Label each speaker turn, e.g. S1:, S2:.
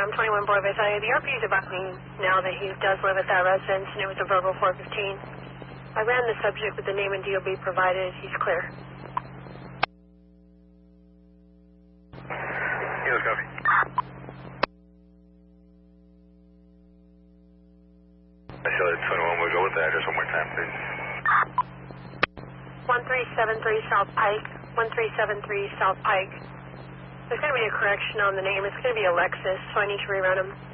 S1: I'm 21 Boulevard. The RP's about me now that he does live at that residence, and it was a verbal 415. I ran the subject with the name and DOB provided. He's clear.
S2: Yes, copy. I saw that 21. We'll go with the address one more time, please.
S1: 1373 South Pike. 1373 South Pike. There's going to be a correction on the name. It's going to be Alexis, so I need to rerun him.